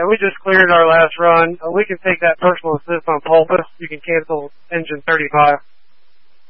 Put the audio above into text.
we just cleared our last run. We can take that personal assist on Pulpus. You can cancel engine 35.